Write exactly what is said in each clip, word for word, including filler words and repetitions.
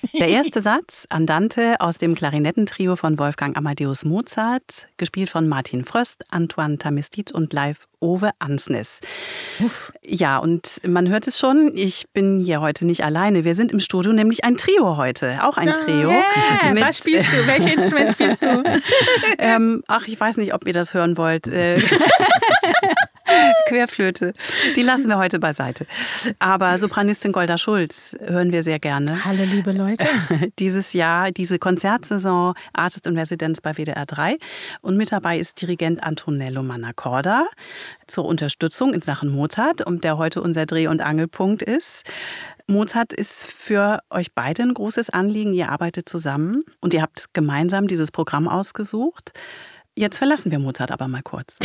Der erste Satz, Andante aus dem Klarinettentrio von Wolfgang Amadeus Mozart, gespielt von Martin Fröst, Antoine Tamistit und Leif Ove Ansnes. Uff. Ja, und man hört es schon, ich bin hier heute nicht alleine. Wir sind im Studio, nämlich ein Trio heute, auch ein Trio. Yeah. Mit, was spielst du? Welches Instrument spielst du? ähm, ach, ich weiß nicht, ob ihr das hören wollt. Äh, Querflöte, die lassen wir heute beiseite. Aber Sopranistin Golda Schulz hören wir sehr gerne. Hallo liebe Leute. Dieses Jahr, diese Konzertsaison Artist in Residence bei W D R drei. Und mit dabei ist Dirigent Antonello Mannacorda zur Unterstützung in Sachen Mozart, und der heute unser Dreh- und Angelpunkt ist. Mozart ist für euch beide ein großes Anliegen. Ihr arbeitet zusammen und ihr habt gemeinsam dieses Programm ausgesucht. Jetzt verlassen wir Mozart aber mal kurz.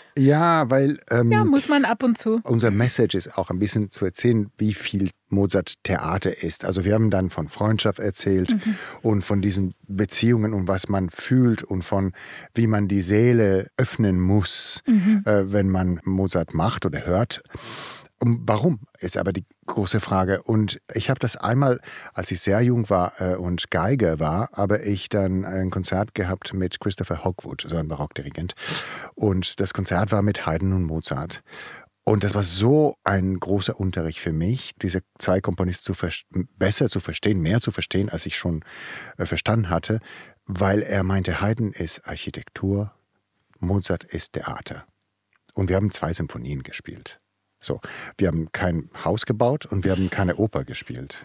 Ja, weil ähm, ja, muss man ab und zu. Unser Message ist auch ein bisschen zu erzählen, wie viel Mozart Theater ist. Also wir haben dann von Freundschaft erzählt mhm. und von diesen Beziehungen und was man fühlt und von wie man die Seele öffnen muss, mhm. äh, wenn man Mozart macht oder hört. Und warum ist aber die große Frage. Und ich habe das einmal, als ich sehr jung war äh, und Geiger war, habe ich dann ein Konzert gehabt mit Christopher Hogwood, so ein Barockdirigent. Und das Konzert war mit Haydn und Mozart. Und das war so ein großer Unterricht für mich, diese zwei Komponisten zu besser zu verstehen, mehr zu verstehen, als ich schon äh, verstanden hatte, weil er meinte, Haydn ist Architektur, Mozart ist Theater. Und wir haben zwei Symphonien gespielt. So, wir haben kein Haus gebaut und wir haben keine Oper gespielt.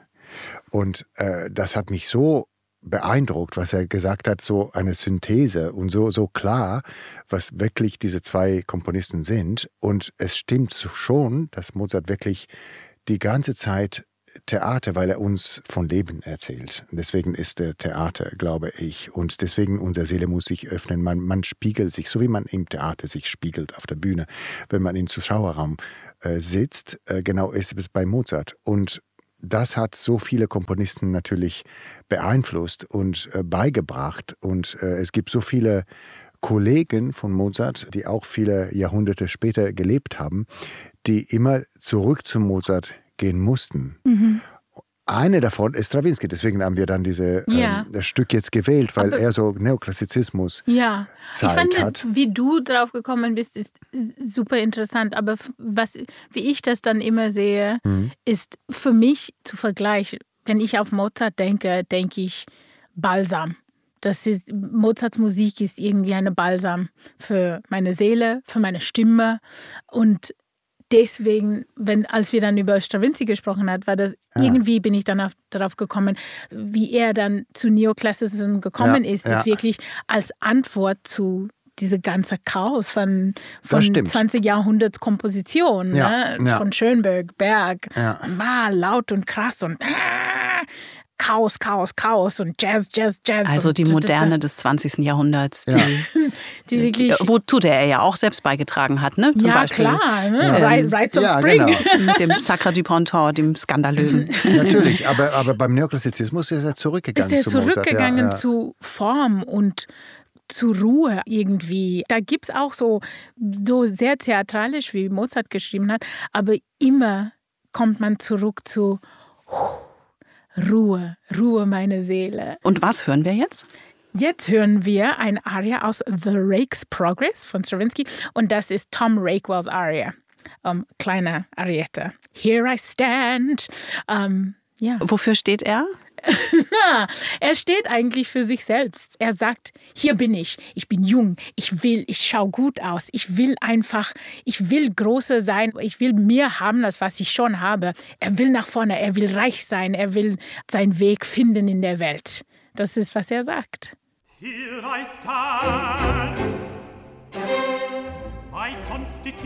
Und äh, das hat mich so beeindruckt, was er gesagt hat, so eine Synthese und so, so klar, was wirklich diese zwei Komponisten sind. Und es stimmt schon, dass Mozart wirklich die ganze Zeit Theater, weil er uns von Leben erzählt. Und deswegen ist er Theater, glaube ich. Und deswegen unsere Seele muss sich öffnen. Man, man spiegelt sich, so wie man im Theater sich spiegelt auf der Bühne, wenn man im Zuschauerraum äh, sitzt. Äh, genau ist es bei Mozart. Und das hat so viele Komponisten natürlich beeinflusst und äh, beigebracht. Und äh, es gibt so viele Kollegen von Mozart, die auch viele Jahrhunderte später gelebt haben, die immer zurück zu Mozart gehen mussten. Mhm. Eine davon ist Stravinsky, deswegen haben wir dann diese, ja. ähm, das Stück jetzt gewählt, weil Aber, er so Neoklassizismus ja. Zeit ich fand, hat. Wie du drauf gekommen bist, ist super interessant. Aber was, wie ich das dann immer sehe, mhm. ist für mich zu vergleichen. Wenn ich auf Mozart denke, denke ich Balsam. Das ist, Mozarts Musik ist irgendwie eine Balsam für meine Seele, für meine Stimme. Und deswegen, wenn, als wir dann über Stravinsky gesprochen haben, war das, ja. irgendwie bin ich dann auf, darauf gekommen, wie er dann zu Neoklassizismus gekommen ja, ist, ja. ist wirklich als Antwort zu diese ganze Chaos von, von zwanzig Jahrhunderts Komposition, ja, ne? ja. von Schönberg, Berg, ja. mal laut und krass und ah, Chaos, Chaos, Chaos und Jazz, Jazz, Jazz. Also die Moderne des zwanzigsten Jahrhunderts, die, ja. die wirklich, wozu der er ja auch selbst beigetragen hat, ne? Zum ja, Beispiel, klar, ne? ähm, Rites of ja, Spring. Genau. Mit dem Sacre du Printemps, dem Skandalösen. Natürlich, aber, aber beim Neoklassizismus ist er zurückgegangen ist er zu Mozart. zurückgegangen ja, ja. zu Form und zu Ruhe irgendwie. Da gibt es auch so, so sehr theatralisch, wie Mozart geschrieben hat, aber immer kommt man zurück zu Ruhe, Ruhe meine Seele. Und was hören wir jetzt? Jetzt hören wir ein Aria aus The Rake's Progress von Stravinsky und das ist Tom Rakewells Aria. Um, kleine Arietta. Here I stand. Um, ja. Wofür steht er? Er steht eigentlich für sich selbst. Er sagt, hier bin ich, ich bin jung, ich will, ich schaue gut aus, ich will einfach, ich will größer sein, ich will mehr haben, als was ich schon habe. Er will nach vorne, er will reich sein, er will seinen Weg finden in der Welt. Das ist, was er sagt. Here I stand. My constitution